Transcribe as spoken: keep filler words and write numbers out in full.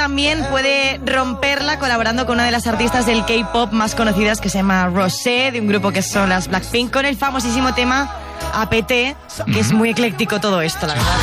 también puede romperla colaborando con una de las artistas del K-pop más conocidas, que se llama Rosé, de un grupo que son las Blackpink, con el famosísimo tema A P T, que es muy ecléctico todo esto, la verdad.